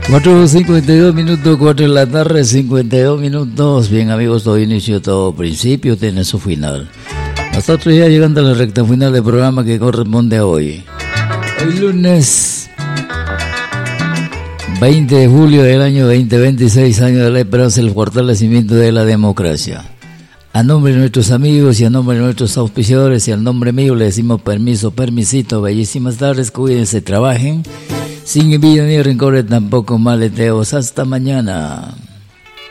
4:52 minutos, 4 de la tarde, 52 minutos. Bien, amigos, todo inicio, todo principio tiene su final. Nosotros ya llegando a la recta final del programa que corresponde a hoy. Hoy lunes 20 de julio del año 2026, año de la esperanza y el fortalecimiento de la democracia. A nombre de nuestros amigos y a nombre de nuestros auspiciadores y al nombre mío le decimos permiso, permisito, bellísimas tardes, cuídense, trabajen. Sin envidia ni rencores, tampoco maleteos. Hasta mañana.